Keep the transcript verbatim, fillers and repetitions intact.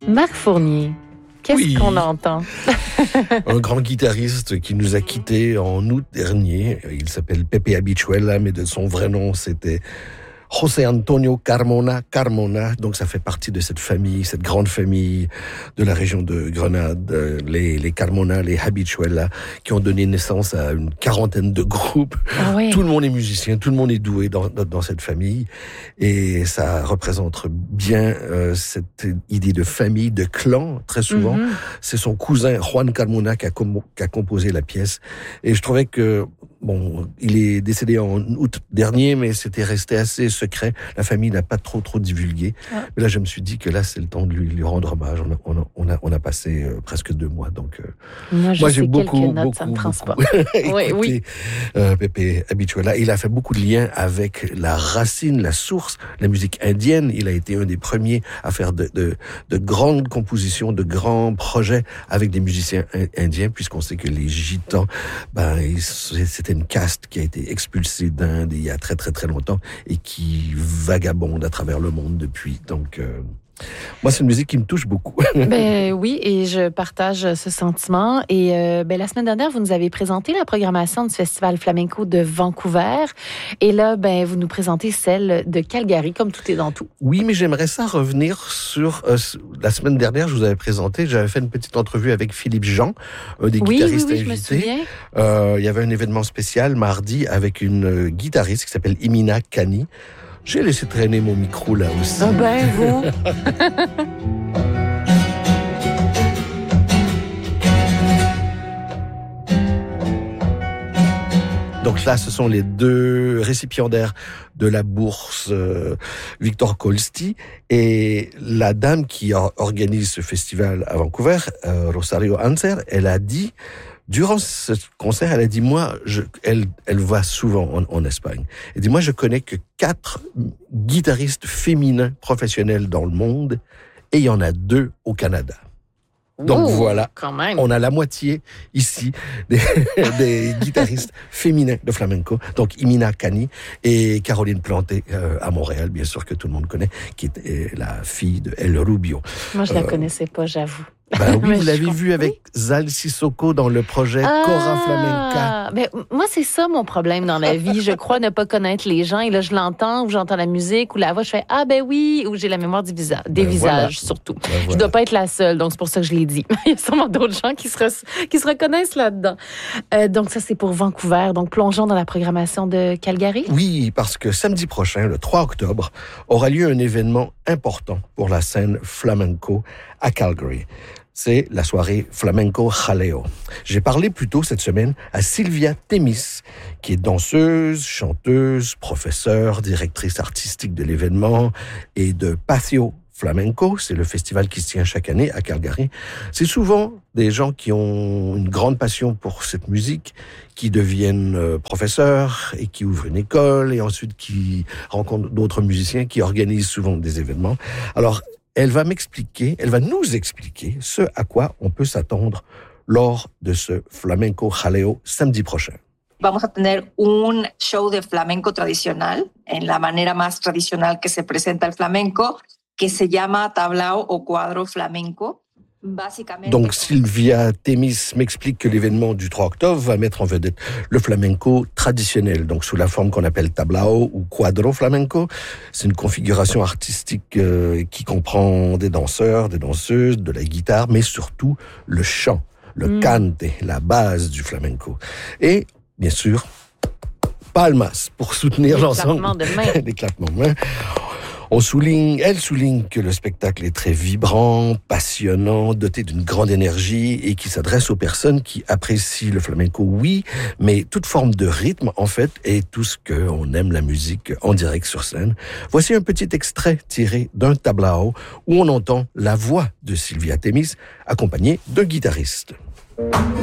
Marc Fournier, qu'est-ce Oui. qu'on entend? Un grand guitariste qui nous a quittés en août dernier. Il s'appelle Pepe Habichuela, mais de son vrai nom, c'était José Antonio Carmona Carmona. Donc ça fait partie de cette famille, cette grande famille de la région de Grenade, les, les Carmona, les Habichuela, qui ont donné naissance à une quarantaine de groupes. Ah oui. Tout le monde est musicien, tout le monde est doué dans, dans, dans cette famille. Et ça représente bien euh, cette idée de famille, de clan, très souvent. Mm-hmm. C'est son cousin Juan Carmona qui a, com- qui a composé la pièce. Et je trouvais que, bon, il est décédé en août dernier, mais c'était resté assez secret. La famille n'a pas trop, trop divulgué. Ah. Mais là, je me suis dit que là, c'est le temps de lui, lui rendre hommage. On a, on a, on a, on a passé euh, presque deux mois. Donc, euh, moi, je moi sais j'ai beaucoup, quelques notes, beaucoup, ça me transporte. beaucoup oui, oui. Euh, Pepe Habichuela. Il a fait beaucoup de liens avec la racine, la source, la musique indienne. Il a été un des premiers à faire de, de, de grandes compositions, de grands projets avec des musiciens indiens, puisqu'on sait que les gitans, ben, c'était une caste qui a été expulsée d'Inde il y a très très très longtemps et qui vagabonde à travers le monde depuis. Donc, euh, moi, c'est une musique qui me touche beaucoup. Ben oui, et je partage ce sentiment. Et euh, ben, la semaine dernière, vous nous avez présenté la programmation du Festival Flamenco de Vancouver. Et là, ben, vous nous présentez celle de Calgary, comme tout est dans tout. Oui, mais j'aimerais ça revenir sur... Euh, la semaine dernière, je vous avais présenté, j'avais fait une petite entrevue avec Philippe Jean, un des oui, guitaristes oui, oui, invités. Je me souviens. Euh, il y avait un événement spécial mardi avec une guitariste qui s'appelle Imina Kani. J'ai laissé traîner mon micro là aussi. Ah ben, vous... Donc là, ce sont les deux récipiendaires de la bourse euh, Victor Kolsti et la dame qui organise ce festival à Vancouver, euh, Rosario Anser, elle a dit, durant ce concert, elle a dit, moi, je, elle, elle va souvent en, en Espagne. Elle dit, moi, je connais que quatre guitaristes féminins professionnels dans le monde et il y en a deux au Canada. Donc oh, voilà, quand même. On a la moitié ici des, des guitaristes féminins de flamenco. Donc Imina Kani et Caroline Planté euh, à Montréal, bien sûr que tout le monde connaît, qui est la fille de El Rubio. Moi, je ne euh, la connaissais pas, j'avoue. Ben oui, vous l'avez vu avec Zal Sissoko dans le projet ah, Cora Flamenca. Ben, moi, c'est ça mon problème dans la vie. Je crois ne pas connaître les gens et là, je l'entends ou j'entends la musique ou la voix, je fais « Ah ben oui » ou j'ai la mémoire du visa- des ben visages voilà. surtout. Ben voilà. Je ne dois pas être la seule, donc c'est pour ça que je l'ai dit. Il y a sûrement d'autres gens qui se, re- qui se reconnaissent là-dedans. Euh, donc ça, c'est pour Vancouver. Donc plongeons dans la programmation de Calgary. Oui, parce que samedi prochain, le trois octobre, aura lieu un événement important pour la scène flamenco à Calgary. C'est la soirée Flamenco Jaleo. J'ai parlé plus tôt cette semaine à Sylvia Temis, qui est danseuse, chanteuse, professeure, directrice artistique de l'événement et de Patio Flamenco. C'est le festival qui se tient chaque année à Calgary. C'est souvent des gens qui ont une grande passion pour cette musique, qui deviennent professeurs et qui ouvrent une école et ensuite qui rencontrent d'autres musiciens qui organisent souvent des événements. Alors, elle va m'expliquer, elle va nous expliquer ce à quoi on peut s'attendre lors de ce Flamenco Jaleo samedi prochain. Vamos a tener un show de flamenco tradicional, en la manera más tradicional que se presenta el flamenco, que se llama tablao o cuadro flamenco. Donc Sylvia Temis m'explique que l'événement du trois octobre va mettre en vedette le flamenco traditionnel, donc sous la forme qu'on appelle tablao ou quadro flamenco. C'est une configuration artistique euh, qui comprend des danseurs, des danseuses, de la guitare, mais surtout le chant, le mm. cante, la base du flamenco. Et bien sûr, palmas pour soutenir l'ensemble. Des claquements de main. On souligne, elle souligne que le spectacle est très vibrant, passionnant, doté d'une grande énergie et qui s'adresse aux personnes qui apprécient le flamenco, oui, mais toute forme de rythme, en fait, et tout ce qu'on aime la musique en direct sur scène. Voici un petit extrait tiré d'un tablao où on entend la voix de Sylvia Temis accompagnée d'un guitariste.